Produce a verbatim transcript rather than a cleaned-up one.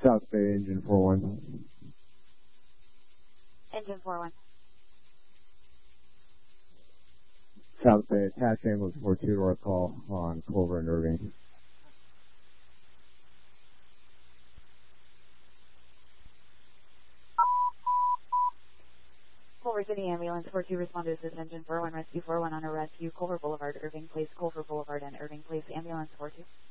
South Bay Engine four one. Engine four one. South Bay, attach ambulance four two to our call on Clover and Irving. Culver City Ambulance four two responded to Engine four one, Rescue four one on a rescue, Culver Boulevard, Irving Place, Culver Boulevard and Irving Place, Ambulance four two.